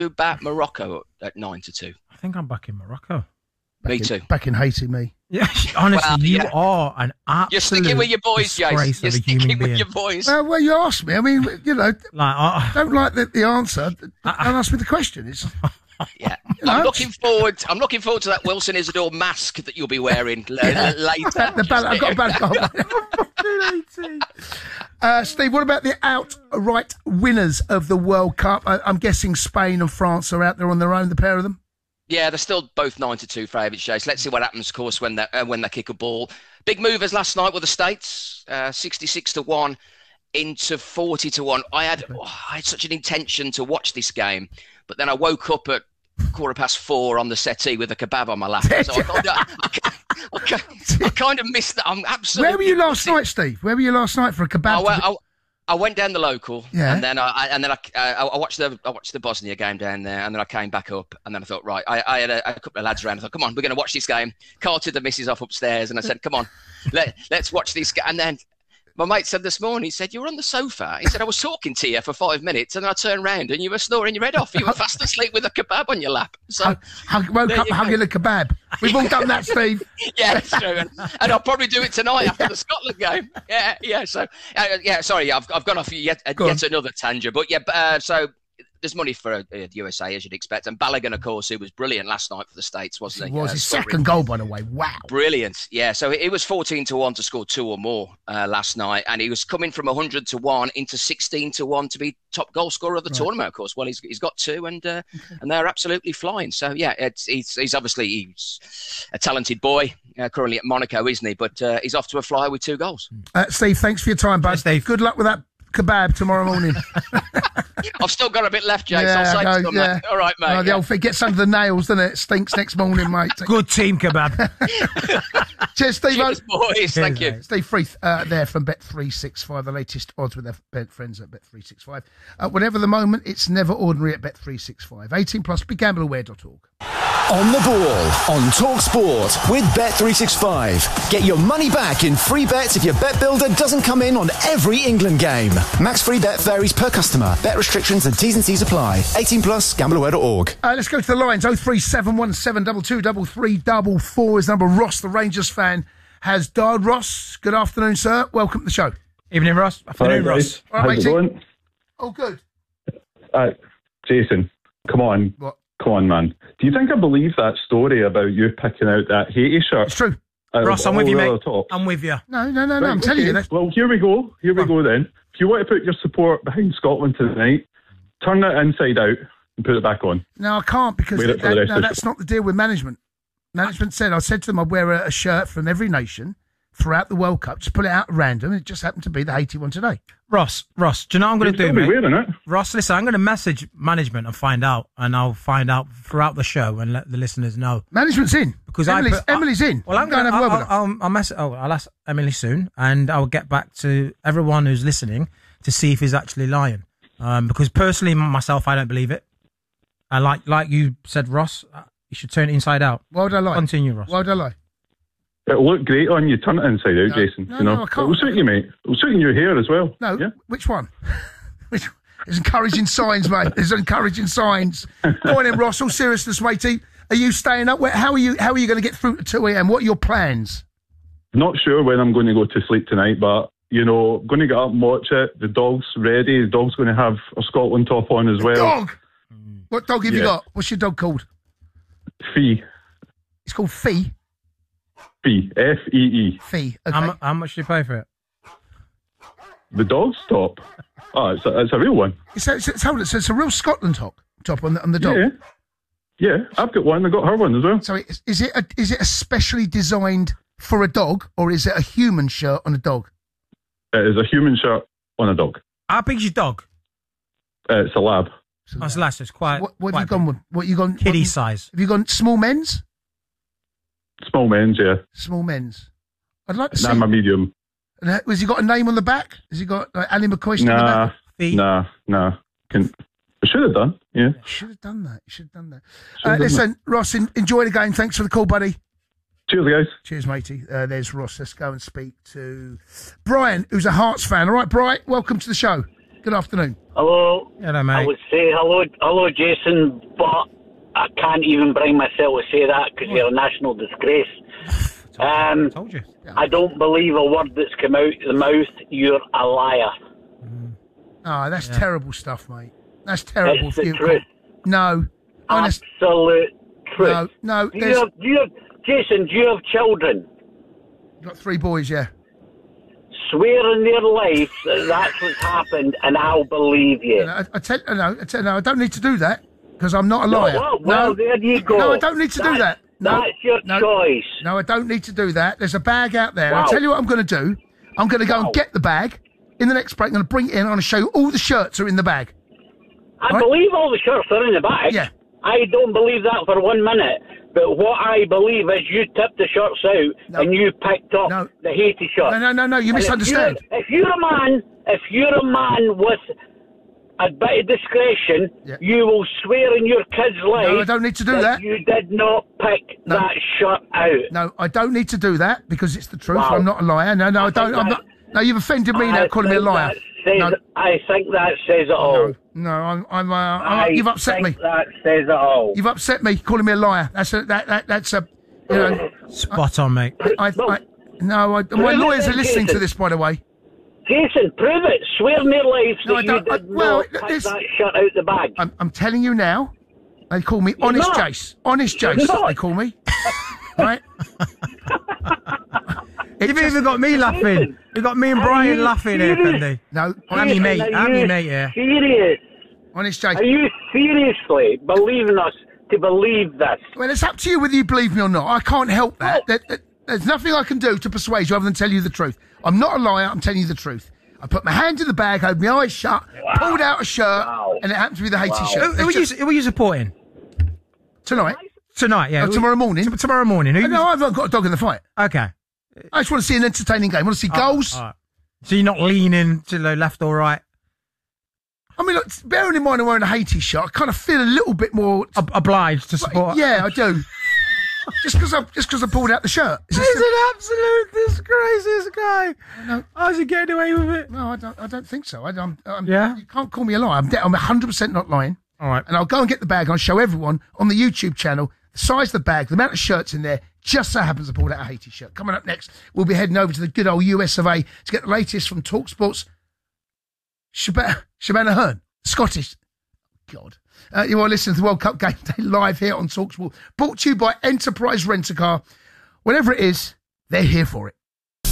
back Morocco at 9-2. I think I'm back in Morocco. Me too. Back in hating me. Yeah, honestly, you are an absolute. You're sticking with your boys, Jason. You're sticking with your boys. Well, you asked me. I mean, Like, don't like the answer. Don't ask me the question. It's Yeah, I'm looking forward to that Wilson Isidore mask that you'll be wearing later. I've got a bad Steve, what about the outright winners of the World Cup? I'm guessing Spain and France are out there on their own, the pair of them. Yeah, they're still both 9-2 favourites, Chase. Let's see what happens, of course, when they kick a ball. Big movers last night were the States, 66-1 into 40-1. I had such an intention to watch this game, but then I woke up at 4:15 on the settee with a kebab on my lap. So I kind of missed that. I'm absolutely. Where were you last night, Steve? Where were you last night for a kebab? I went down the local, yeah, and then I watched the Bosnia game down there, and then I came back up, and then I thought, right, I had a couple of lads around. I thought, come on, we're going to watch this game. Carted the missus off upstairs, and I said, come on, let's watch this game. And then my mate said this morning, he said, you were on the sofa. He said, I was talking to you for 5 minutes, and then I turned round and you were snoring your head off. You were fast asleep with a kebab on your lap. So woke up hugging a kebab. We've all done that, Steve. Yeah, it's true. And I'll probably do it tonight after the Scotland game. Yeah. So, sorry, I've gone off yet another tangent. But so there's money for the USA, as you'd expect. And Balogun, of course, who was brilliant last night for the States, wasn't he? It was his second goal, by the way. Wow. Brilliant. Yeah, so it was 14-1 to score 2 or more last night. And he was coming from 100-1 into 16-1 to be top goal scorer of the tournament, of course. Well, he's got 2 and they're absolutely flying. So, yeah, he's obviously a talented boy, currently at Monaco, isn't he? But he's off to a flyer with 2 goals. Steve, thanks for your time, bud. Steve. Good luck with that kebab tomorrow morning. I've still got a bit left, Jace. I'll say that. All right, mate. The old thing gets under the nails, doesn't it? Stinks next morning, mate. Good team kebab. Cheers, Steve. Cheers, boys. Thank you. Steve Freeth there from Bet365, the latest odds with their friends at Bet365. Whatever the moment, it's never ordinary at Bet365. 18 plus, begambleaware.org. On the ball, on Talk Sport with Bet365. Get your money back in free bets if your bet builder doesn't come in on every England game. Max free bet varies per customer. Bet restrictions and T's and C's apply. 18 plus, gambleaware.org. Let's go to the lines. 03717223344 is the number. Ross, the Rangers fan, has dialed. Ross, good afternoon, sir. Welcome to the show. Evening, Ross. Afternoon, Ross. All right, how's it going? Oh, good. Jason, come on. What? Come on, man. Do you think I believe that story about you picking out that Haiti shirt? It's true. Ross, I'm with you, mate. I'm with you. No. Right, I'm telling you that. Well, here we go. Here we go then. If you want to put your support behind Scotland tonight, turn it inside out and put it back on. No, I can't because that's not the deal with management. Management said, I said to them, I'd wear a shirt from every nation throughout the World Cup. Just pull it out at random. It just happened to be the Haiti one today. Ross, do you know what I'm going to do, mate? Wearing it. Ross, listen, I'm going to message management and find out, and I'll find out throughout the show and let the listeners know. Management's in because Emily's in. Well, I'll ask Emily soon, and I'll get back to everyone who's listening to see if he's actually lying. Because personally, myself, I don't believe it. And like you said, Ross, you should turn it inside out. Why would I lie? Continue, Ross. Why would I lie? It'll look great on you. Turn it inside out, Jason. No, I can't. It'll suit you, mate. It'll suit your hair as well. No, yeah? Which one? There's encouraging signs, mate. There's encouraging signs. Go on then, Ross. All seriousness, matey. Are you staying up? How are you going to get through to 2 a.m.? What are your plans? Not sure when I'm going to go to sleep tonight, but, I'm going to get up and watch it. The dog's ready. The dog's going to have a Scotland top on as well. Dog? What dog have you got? What's your dog called? Fee. It's called Fee? Fee. F-E-E. Fee. Okay. How much do you pay for it? The dog's top? Oh, it's a real one. It's a real Scotland top on the dog? Yeah, I've got one. I've got her one as well. So is it especially designed for a dog, or is it a human shirt on a dog? It is a human shirt on a dog. How big's your dog? It's a lab. It's a lab. It's quite. What have you gone with? What you gone? Kiddie size. Have you gone small men's? Small men's, yeah. Small men's. I'd like to see. I'm a medium. And has he got a name on the back? Has he got Ali McCoist on the back? Nah. I should have done, yeah. You should have done that. Listen, Ross, enjoy the game. Thanks for the call, buddy. Cheers, guys. Cheers, matey. There's Ross. Let's go and speak to Brian, who's a Hearts fan. All right, Brian, welcome to the show. Good afternoon. Hello. Hello, mate. I would say hello, Jason, but I can't even bring myself to say that because you're a national disgrace. Told you. I don't believe a word that's come out of the mouth. You're a liar. Oh, that's terrible stuff, mate. That's terrible. It's for the you. truth. No. Honest. Absolute truth. No. Do you have, Jason, do you have children? Got 3 boys, yeah. Swear in their life that that's what's happened, and I'll believe you. I don't need to do that because I'm not a liar. Well, there you go. No, I don't need to do that. No, that's your choice. No, I don't need to do that. There's a bag out there. Wow. I'll tell you what I'm going to do. I'm going to go and get the bag. In the next break, I'm going to bring it in. I'm going to show you all the shirts are in the bag. I believe all the shirts are in the bag. Yeah. I don't believe that for 1 minute. But what I believe is you tipped the shirts out and you picked up the Haiti shirt. No. You misunderstand. If you're a man with a bit of discretion, you will swear in your kid's life. No, I don't need to do that. You did not pick that shirt out. No, I don't need to do that because it's the truth. Wow. I'm not a liar. No, I don't. I'm not. No, you've offended me now, calling me a liar. I think that says it all. No, you've upset me. That says it all. You've upset me, calling me a liar. That's a. You know, spot on, mate. My lawyers are listening to this, by the way. Jason, prove it. Swear in their lives that you did not pick that shirt out the bag. I'm telling you now. They call me Honest Jace. Honest Jace, they call me. Right? You've even got me laughing. You've got me and Brian laughing here, Pendy. No, I'm your mate here. Serious? Honest Jace. Are you seriously believing us to believe this? Well, it's up to you whether you believe me or not. I can't help that. There's nothing I can do to persuade you other than tell you the truth. I'm not a liar. I'm telling you the truth. I put my hand in the bag, had my eyes shut, pulled out a shirt, and it happened to be the Haiti shirt. Who are you supporting? Tonight, yeah. Tomorrow morning. Tomorrow morning. No, I've not got a dog in the fight. Okay. I just want to see an entertaining game. I want to see goals. Right. So you're not leaning to the left or right? I mean, look, bearing in mind I'm wearing a Haiti shirt, I kind of feel a little bit more obliged to support. Yeah, I do. just because I pulled out the shirt. He's an absolute disgrace, this guy. How's he getting away with it? No, I don't think so. Yeah? You can't call me a liar. I'm 100% not lying. All right. And I'll go and get the bag and I'll show everyone on the YouTube channel the size of the bag, the amount of shirts in there. Just so happens I pulled out a Haiti shirt. Coming up next, we'll be heading over to the good old US of A to get the latest from TalkSport's Shabana Hearn, Scottish. God. You are listening to the World Cup Game Day live here on TalkSport, brought to you by Enterprise Rent-A-Car. Whatever it is, they're here for it.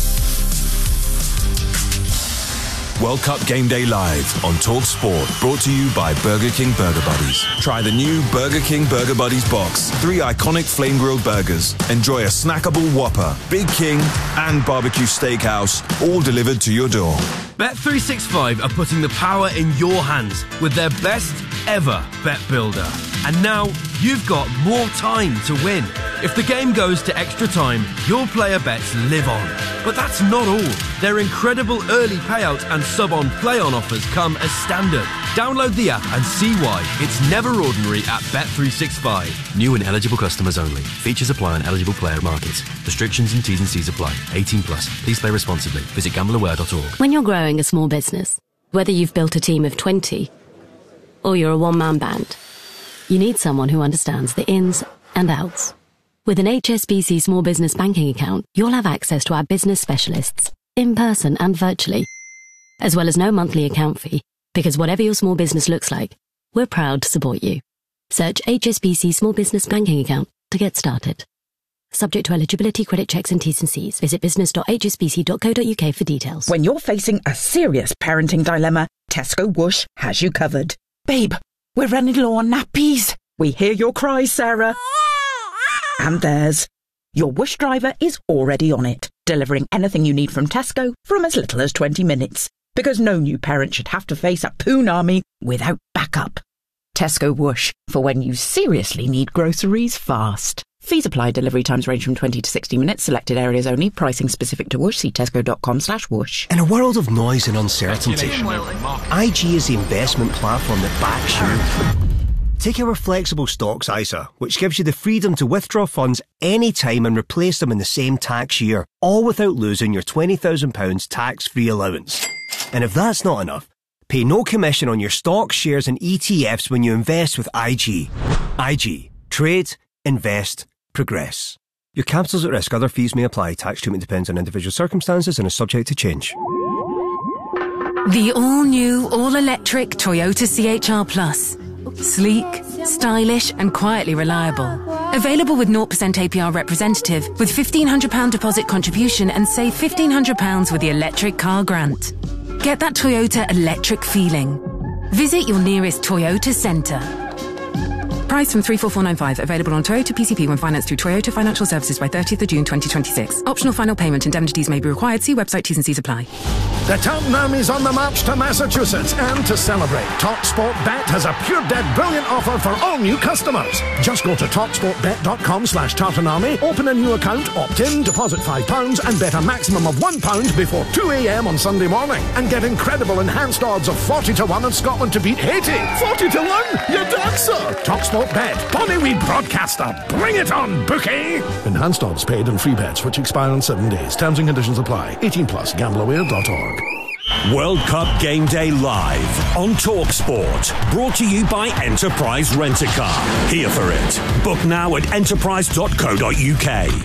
World Cup Game Day live on TalkSport, brought to you by Burger King Burger Buddies. Try the new Burger King Burger Buddies box. 3 iconic flame-grilled burgers. Enjoy a snackable Whopper, Big King and barbecue steakhouse, all delivered to your door. Bet365 are putting the power in your hands with their best ever bet builder. And now you've got more time to win. If the game goes to extra time, your player bets live on. But that's not all. Their incredible early payout and sub-on play-on offers come as standard. Download the app and see why it's never ordinary at Bet365. New and eligible customers only. Features apply on eligible player markets. Restrictions and T's and C's apply. 18 plus. Please play responsibly. Visit gambleaware.org. When you're growing a small business, whether you've built a team of 20 or you're a one-man band, you need someone who understands the ins and outs. With an HSBC Small Business Banking account, you'll have access to our business specialists, in person and virtually, as well as no monthly account fee, because whatever your small business looks like, we're proud to support you. Search HSBC Small Business Banking account to get started. Subject to eligibility, credit checks and T's and C's. Visit business.hsbc.co.uk for details. When you're facing a serious parenting dilemma, Tesco Whoosh has you covered. Babe, we're running low on nappies. We hear your cries, Sarah. And theirs. Your Whoosh driver is already on it, delivering anything you need from Tesco from as little as 20 minutes. Because no new parent should have to face a poon army without backup. Tesco Whoosh, for when you seriously need groceries fast. Fees apply. Delivery times range from 20 to 60 minutes. Selected areas only. Pricing specific to Whoosh. See tesco.com/whoosh. In a world of noise and uncertainty, IG is the investment platform that backs you. Take our flexible stocks ISA, which gives you the freedom to withdraw funds anytime and replace them in the same tax year, all without losing your £20,000 tax-free allowance. And if that's not enough, Pay no commission on your stocks, shares and ETFs when you invest with IG. IG. Trade, invest, progress. Your capital's at risk. Other fees may apply. Tax treatment depends on individual circumstances and is subject to change. The all-new, all-electric Toyota CHR Plus. Sleek, stylish and quietly reliable. Available with 0% APR representative with £1,500 deposit contribution and save £1,500 with the electric car grant. Get that Toyota electric feeling. Visit your nearest Toyota centre. Price from 34495. Available on Toyota PCP when financed through Toyota Financial Services by 30th of June 2026. Optional final payment. Indemnities may be required. See website. T's and C's apply. The Taunton Army's on the march to Massachusetts, and to celebrate, TalkSport Bet has a pure dead brilliant offer for all new customers. Just go to talksportbet.com/Tartan Army, open a new account, opt in, deposit £5 and bet a maximum of £1 before 2 a.m. on Sunday morning and get incredible enhanced odds of 40-1 on Scotland to beat Haiti. 40-1? You're dancer! TalkSport Bet, Bonnieweed broadcaster. Bring it on, bookie! Enhanced odds paid and free bets which expire in 7 days. Terms and conditions apply. 18+. Gambleaware.org. World Cup Game Day live on TalkSport. Brought to you by Enterprise Rent-A-Car. Here for it. Book now at enterprise.co.uk.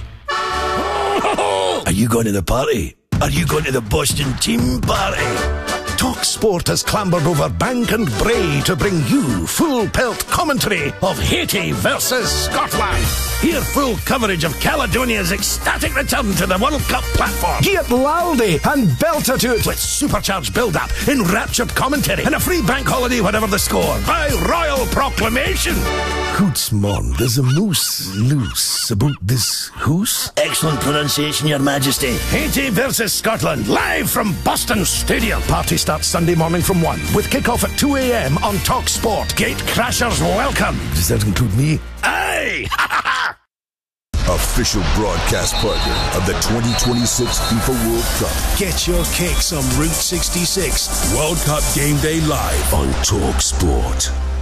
Are you going to the party? Are you going to the Boston team party? TalkSport has clambered over bank and brae to bring you full pelt commentary of Haiti versus Scotland. Hear full coverage of Caledonia's ecstatic return to the World Cup platform. Get laldy and belter to it with supercharged build-up, enraptured commentary, and a free bank holiday whatever the score by royal proclamation. Hoots, mon, there's a moose loose about this hoose. Excellent pronunciation, Your Majesty. Haiti versus Scotland, live from Boston Stadium. Party starts Sunday morning from 1, with kick-off at 2 a.m. on TalkSport. Gate crashers welcome. Does that include me? Aye! Official broadcast partner of the 2026 FIFA World Cup. Get your kicks on Route 66. World Cup Game Day live on TalkSport.